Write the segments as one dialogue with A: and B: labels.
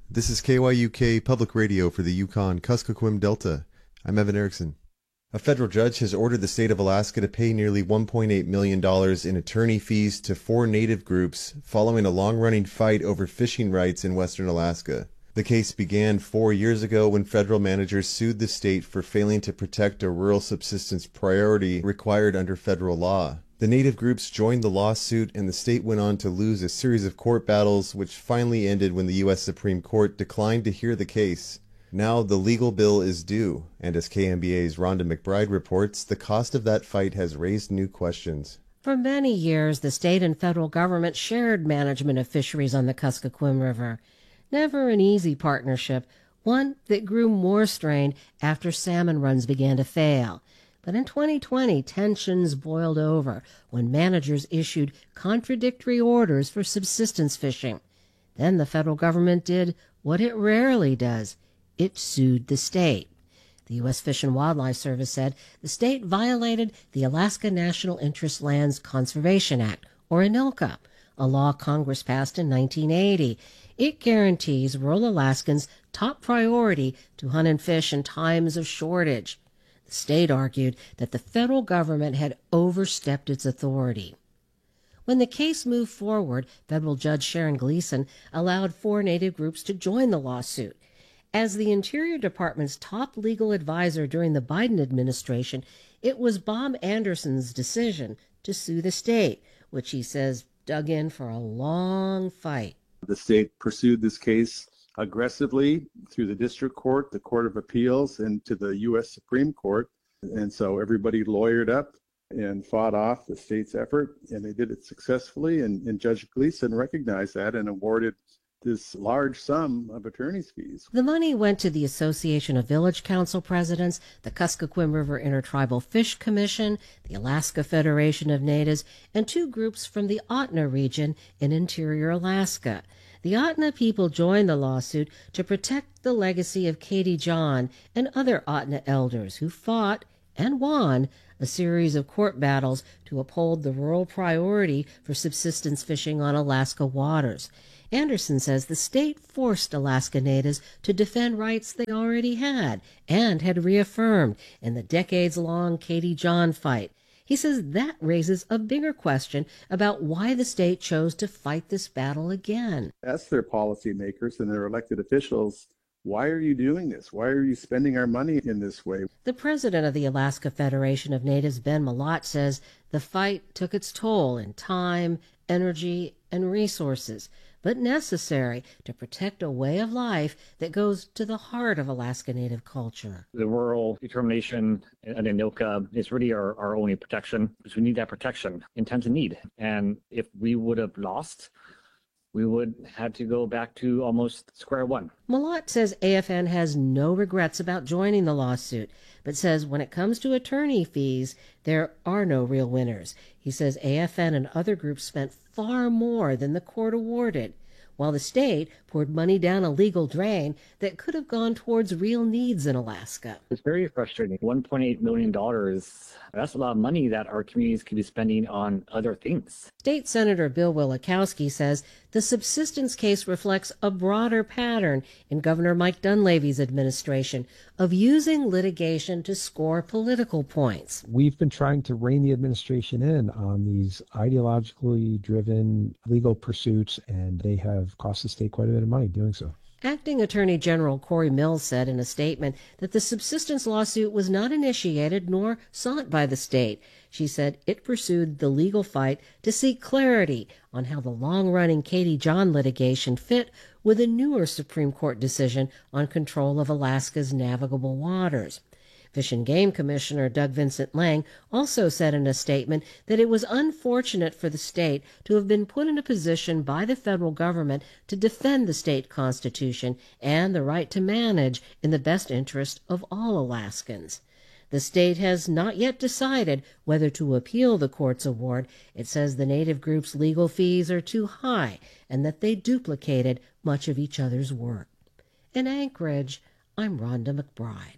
A: This is KYUK Public Radio for the Yukon-Kuskokwim Delta. I'm Evan Erickson. A federal judge has ordered the state of Alaska to pay nearly $1.8 million in attorney fees to 4 native groups following a long-running fight over fishing rights in western Alaska. The case began 4 years ago when federal managers sued the state for failing to protect a rural subsistence priority required under federal law. The native groups joined the lawsuit, and the state went on to lose a series of court battles, which finally ended when the U.S. Supreme Court declined to hear the case. Now the legal bill is due, and as KMBA's Rhonda McBride reports, the cost of that fight has raised new questions.
B: For many years, the state and federal government shared management of fisheries on the Kuskokwim River. Never an easy partnership, one that grew more strained after salmon runs began to fail. But in 2020, tensions boiled over when managers issued contradictory orders for subsistence fishing. Then the federal government did what it rarely does. It sued the state. The U.S. Fish and Wildlife Service said the state violated the Alaska National Interest Lands Conservation Act, or ANILCA, a law Congress passed in 1980. It guarantees rural Alaskans top priority to hunt and fish in times of shortage. The state argued that the federal government had overstepped its authority. When the case moved forward, federal Judge Sharon Gleason allowed 4 native groups to join the lawsuit. As the Interior Department's top legal advisor during the Biden administration, it was Bob Anderson's decision to sue the state, which he says dug in for a long fight.
C: The state pursued this case aggressively through the district court, the Court of Appeals, and to the U.S. Supreme Court. And so everybody lawyered up and fought off the state's effort, and they did it successfully. And Judge Gleason recognized that and awarded this large sum of attorney's fees.
B: The money went to the Association of Village Council Presidents, the Kuskokwim River Intertribal Fish Commission, the Alaska Federation of Natives, and 2 groups from the Otna region in interior Alaska. The Otna people joined the lawsuit to protect the legacy of Katie John and other Otna elders who fought and won a series of court battles to uphold the rural priority for subsistence fishing on Alaska waters. Anderson says the state forced Alaska natives to defend rights they already had and had reaffirmed in the decades-long Katie John fight. He says that raises a bigger question about why the state chose to fight this battle again.
C: Ask their policymakers and their elected officials, why are you doing this? Why are you spending our money in this way?
B: The president of the Alaska Federation of Natives, Ben Malott, says the fight took its toll in time, energy, and resources, but necessary to protect a way of life that goes to the heart of Alaska Native culture.
D: The rural determination and ANILCA is really our only protection, because we need that protection in times of need. And if we would have lost, we would have to go back to almost square one.
B: Malott says AFN has no regrets about joining the lawsuit, but says when it comes to attorney fees, there are no real winners. He says AFN and other groups spent far more than the court awarded, while the state poured money down a legal drain that could have gone towards real needs in Alaska.
D: It's very frustrating. $1.8 million, that's a lot of money that our communities could be spending on other things.
B: State Senator Bill Wielechowski says the subsistence case reflects a broader pattern in Governor Mike Dunleavy's administration of using litigation to score political points.
E: We've been trying to rein the administration in on these ideologically driven legal pursuits, and they have cost the state quite a bit of money doing so.
B: Acting Attorney General Corey Mills said in a statement that the subsistence lawsuit was not initiated nor sought by the state. She said it pursued the legal fight to seek clarity on how the long-running Katie John litigation fit with a newer Supreme Court decision on control of Alaska's navigable waters. Fish and Game Commissioner Doug Vincent Lang also said in a statement that it was unfortunate for the state to have been put in a position by the federal government to defend the state constitution and the right to manage in the best interest of all Alaskans. The state has not yet decided whether to appeal the court's award. It says the native group's legal fees are too high and that they duplicated much of each other's work. In Anchorage, I'm Rhonda McBride.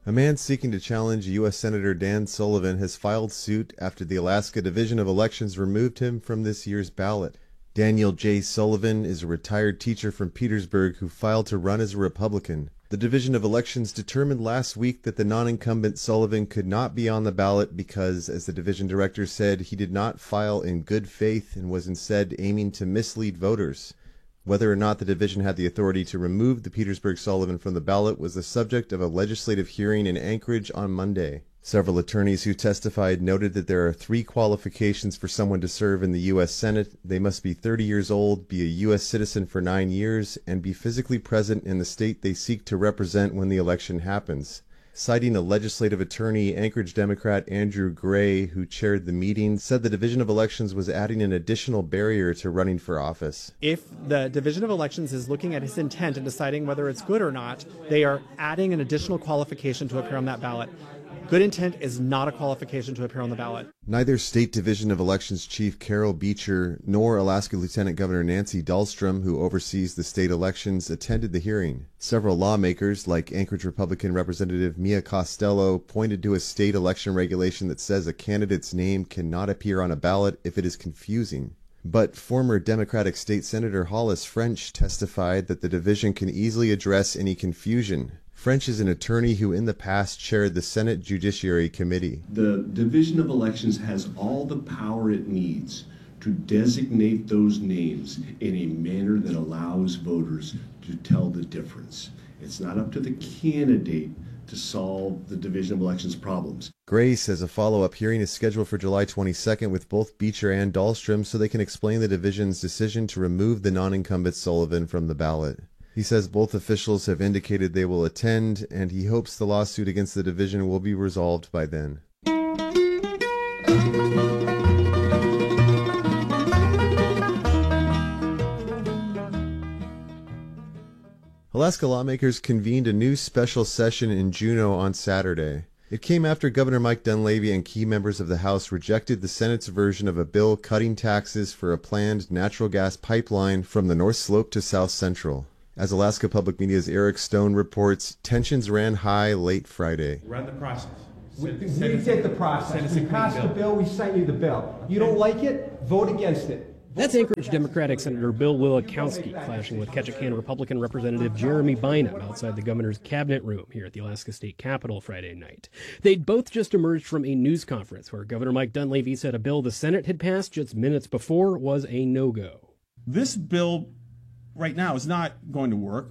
A: A man seeking to challenge U.S. Senator Dan Sullivan has filed suit after the Alaska Division of Elections removed him from this year's ballot. Daniel J. Sullivan is a retired teacher from Petersburg who filed to run as a Republican. The Division of Elections determined last week that the non-incumbent Sullivan could not be on the ballot because, as the division director said, he did not file in good faith and was instead aiming to mislead voters. Whether or not the division had the authority to remove the Petersburg Sullivan from the ballot was the subject of a legislative hearing in Anchorage on Monday. Several attorneys who testified noted that there are 3 qualifications for someone to serve in the U.S. Senate. They must be 30 years old, be a U.S. citizen for 9 years, and be physically present in the state they seek to represent when the election happens. Citing a legislative attorney, Anchorage Democrat Andrew Gray, who chaired the meeting, said the Division of Elections was adding an additional barrier to running for office.
F: If the Division of Elections is looking at his intent and deciding whether it's good or not, they are adding an additional qualification to appear on that ballot. Good intent is not a qualification to appear on the ballot.
A: Neither State Division of Elections Chief Carol Beecher nor Alaska Lieutenant Governor Nancy Dahlstrom, who oversees the state elections, attended the hearing. Several lawmakers, like Anchorage Republican Representative Mia Costello, pointed to a state election regulation that says a candidate's name cannot appear on a ballot if it is confusing. But former Democratic State Senator Hollis French testified that the division can easily address any confusion. French is an attorney who in the past chaired the Senate Judiciary Committee.
G: The Division of Elections has all the power it needs to designate those names in a manner that allows voters to tell the difference. It's not up to the candidate to solve the Division of Elections problems.
A: Gray says a follow-up hearing is scheduled for July 22nd with both Beecher and Dahlstrom so they can explain the division's decision to remove the non-incumbent Sullivan from the ballot. He says both officials have indicated they will attend, and he hopes the lawsuit against the division will be resolved by then. Alaska lawmakers convened a new special session in Juneau on Saturday. It came after Governor Mike Dunleavy and key members of the House rejected the Senate's version of a bill cutting taxes for a planned natural gas pipeline from the North Slope to South Central. As Alaska Public Media's Eric Stone reports, tensions ran high late Friday.
H: Run the process.
I: We did the process. We passed the bill. We sent you the bill. You don't like it? Vote against it.
J: That's Anchorage Democratic Senator Bill Wielechowski clashing with Ketchikan Republican Representative Jeremy Bynum outside the governor's cabinet room here at the Alaska State Capitol Friday night. They'd both just emerged from a news conference where Governor Mike Dunleavy said a bill the Senate had passed just minutes before was a no-go.
H: This bill right now is not going to work.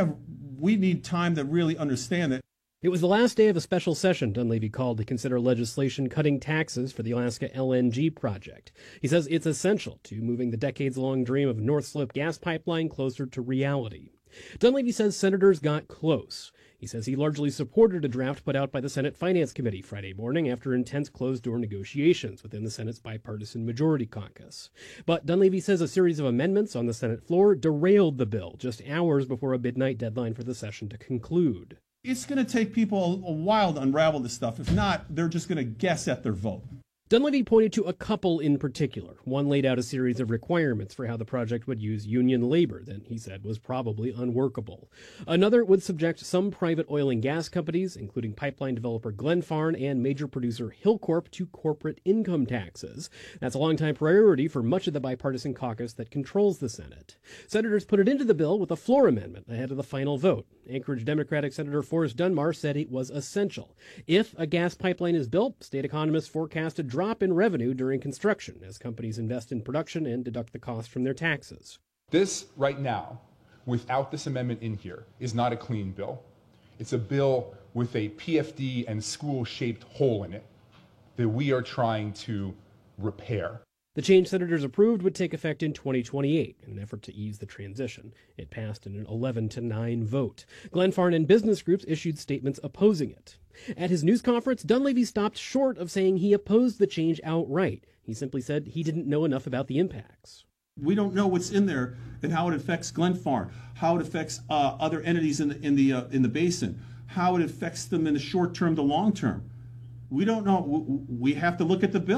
H: We need time to really understand it.
J: It was the last day of a special session Dunleavy called to consider legislation cutting taxes for the Alaska LNG project. He says it's essential to moving the decades-long dream of North Slope gas pipeline closer to reality. Dunleavy says senators got close. He says he largely supported a draft put out by the Senate Finance Committee Friday morning after intense closed-door negotiations within the Senate's bipartisan majority caucus. But Dunleavy says a series of amendments on the Senate floor derailed the bill just hours before a midnight deadline for the session to conclude.
H: It's going to take people a while to unravel this stuff. If not, they're just going to guess at their vote.
J: Dunleavy pointed to a couple in particular. One laid out a series of requirements for how the project would use union labor that he said was probably unworkable. Another would subject some private oil and gas companies, including pipeline developer Glenfarne and major producer Hilcorp, to corporate income taxes. That's a longtime priority for much of the bipartisan caucus that controls the Senate. Senators put it into the bill with a floor amendment ahead of the final vote. Anchorage Democratic Senator Forrest Dunbar said it was essential. If a gas pipeline is built, state economists forecast a drop in revenue during construction as companies invest in production and deduct the cost from their taxes.
K: This right now, without this amendment in here, is not a clean bill. It's a bill with a PFD and school-shaped hole in it that we are trying to repair.
J: The change senators approved would take effect in 2028 in an effort to ease the transition. It passed in an 11-9 vote. Glenfarne and business groups issued statements opposing it. At his news conference, Dunleavy stopped short of saying he opposed the change outright. He simply said he didn't know enough about the impacts.
H: We don't know what's in there and how it affects Glenfarne, how it affects other entities in the basin, how it affects them in the short term to long term. We don't know. We have to look at the bill.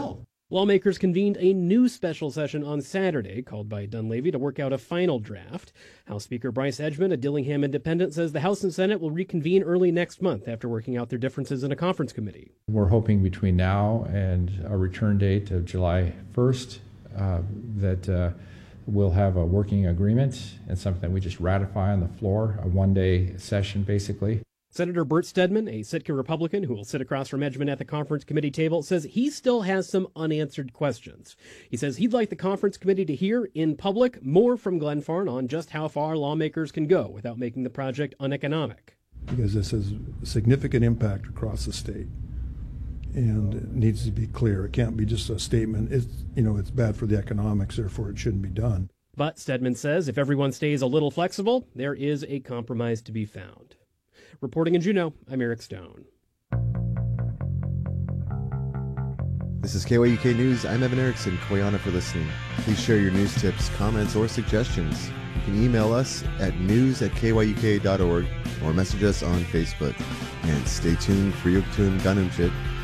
J: Lawmakers convened a new special session on Saturday, called by Dunleavy, to work out a final draft. House Speaker Bryce Edgman, a Dillingham Independent, says the House and Senate will reconvene early next month after working out their differences in a conference committee.
L: We're hoping between now and a return date of July 1st that we'll have a working agreement and something that we just ratify on the floor, a one-day session basically.
J: Senator Bert Stedman, a Sitka Republican who will sit across from Edgman at the conference committee table, says he still has some unanswered questions. He says he'd like the conference committee to hear in public more from Glenfarne on just how far lawmakers can go without making the project uneconomic.
M: Because this has significant impact across the state, and it needs to be clear. It can't be just a statement. It's bad for the economics, therefore it shouldn't be done.
J: But Stedman says if everyone stays a little flexible, there is a compromise to be found. Reporting in Juneau, I'm Eric Stone.
A: This is KYUK News. I'm Evan Erickson. Koyana for listening. Please share your news tips, comments, or suggestions. You can email us at news@kyuk.org or message us on Facebook. And stay tuned for Yugtun Ganumchit.